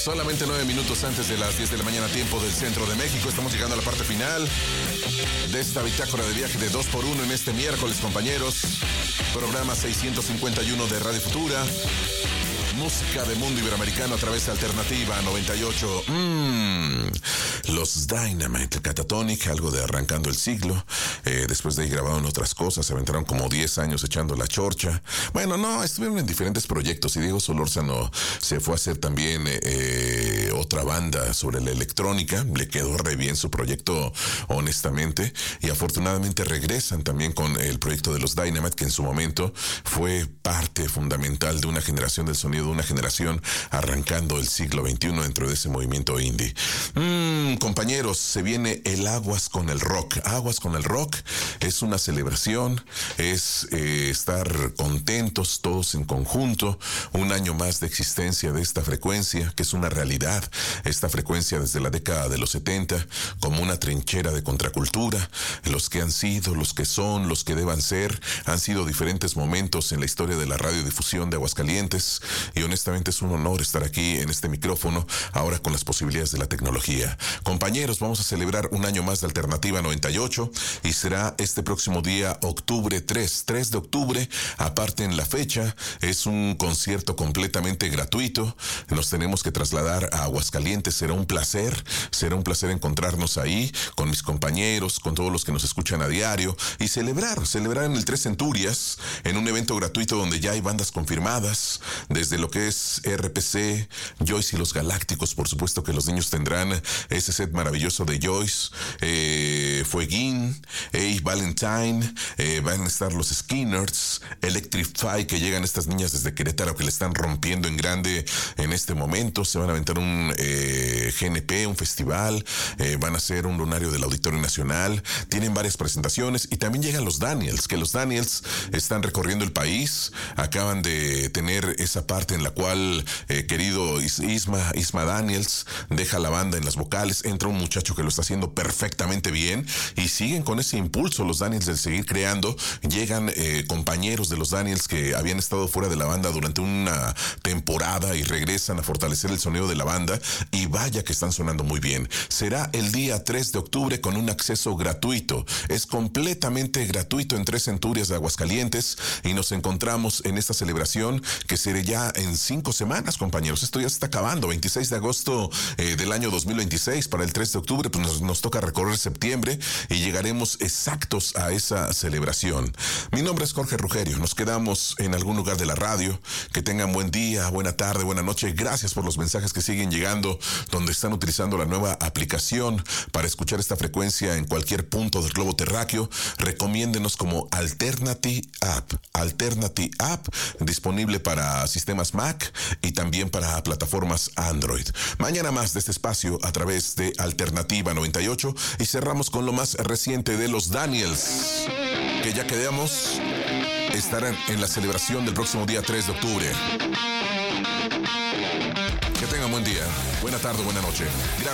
Solamente 9 minutos antes de las 10 de la mañana, tiempo del centro de México. Estamos llegando a la parte final de esta bitácora de viaje de 2x1 en este miércoles, compañeros. Programa 651 de Radio Futura. Música de mundo iberoamericano a través de Alternativa 98. Los Dynamite, Catatonic, algo de arrancando el siglo. Después de ahí grabaron otras cosas, se aventaron como 10 años echando la chorcha. Bueno, no, estuvieron en diferentes proyectos y Diego Solórzano se fue a hacer también otra banda sobre la electrónica. Le quedó re bien su proyecto, honestamente. Y afortunadamente regresan también con el proyecto de los Dynamite, que en su momento fue parte fundamental de una generación del sonido, de una generación arrancando el siglo XXI dentro de ese movimiento indie. Compañeros, se viene el Aguas con el Rock. Aguas con el Rock es una celebración, es estar contentos todos en conjunto. Un año más de existencia de esta frecuencia, que es una realidad. Esta frecuencia desde la década de los 70, como una trinchera de contracultura. Los que han sido, los que son, los que deban ser, han sido diferentes momentos en la historia de la radiodifusión de Aguascalientes. Y honestamente es un honor estar aquí en este micrófono, ahora con las posibilidades de la tecnología. Compañeros, vamos a celebrar un año más de Alternativa 98 y será este próximo día, octubre 3 de octubre. Aparte en la fecha, es un concierto completamente gratuito. Nos tenemos que trasladar a Aguascalientes. Será un placer encontrarnos ahí con mis compañeros, con todos los que nos escuchan a diario y celebrar en el Tres Centurias, en un evento gratuito donde ya hay bandas confirmadas, desde lo que es RPC, Joyce y los Galácticos. Por supuesto que los niños tendrán ese set maravilloso de Joyce, Fueguín, Valentine, van a estar los Skinners, Electrify, que llegan estas niñas desde Querétaro que le están rompiendo en grande en este momento. Se van a aventar un GNP, un festival, van a hacer un lunario del Auditorio Nacional. Tienen varias presentaciones y también llegan los Daniels, que los Daniels están recorriendo el país. Acaban de tener esa parte en la cual querido Isma Daniels deja la banda en las vocales, entra un muchacho que lo está haciendo perfectamente bien y siguen con ese impulso los Daniels de seguir creando. Llegan compañeros de los Daniels que habían estado fuera de la banda durante una temporada y regresan a fortalecer el sonido de la banda y vaya que están sonando muy bien. Será el día 3 de octubre con un acceso gratuito. Es completamente gratuito en Tres Centurias de Aguascalientes y nos encontramos en esta celebración que será ya en 5 semanas, compañeros. Esto ya se está acabando. 26 de agosto del año 2026 para el 3 de octubre, pues nos toca recorrer septiembre y llegaremos exactos a esa celebración. Mi nombre es Jorge Rugerio. Nos quedamos en algún lugar de la radio. Que tengan buen día, buena tarde, buena noche. Gracias por los mensajes que siguen llegando, donde están utilizando la nueva aplicación para escuchar esta frecuencia en cualquier punto del globo terráqueo. Recomiéndenos como Alternative App, disponible para sistemas Mac y también para plataformas Android. Mañana más de este espacio a través de Alternativa 98 y cerramos con lo más reciente de los Daniels, que ya quedamos, estarán en la celebración del próximo día 3 de octubre. Que tengan buen día, buena tarde, buena noche. Gracias.